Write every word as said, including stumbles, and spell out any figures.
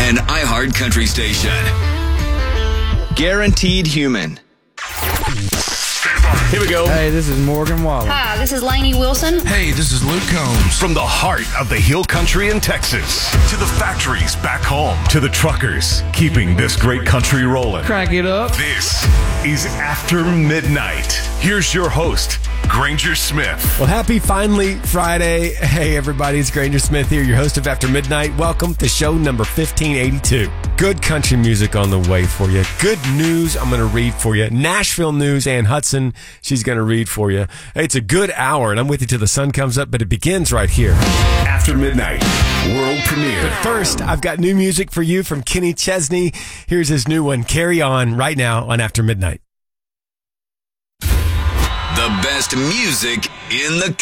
an iHeart Country station. Guaranteed Human. Here we go. Hey, this is Morgan Wallen. Hi, this is Lainey Wilson. Hey, this is Luke Combs. From the heart of the Hill Country in Texas to the factories back home to the truckers keeping this great country rolling. Crank it up. This is After Midnight. Here's your host, Granger Smith. Well, happy finally Friday. Hey, everybody, it's Granger Smith here, your host of After Midnight. Welcome to show number fifteen eighty-two. Good country music on the way for you. Good news I'm going to read for you. Nashville news, Ann Hudson, she's going to read for you. Hey, it's a good hour, and I'm with you till the sun comes up, but it begins right here. After Midnight, world premiere. But first, I've got new music for you from Kenny Chesney. Here's his new one, Carry On, right now on After Midnight. The best music in the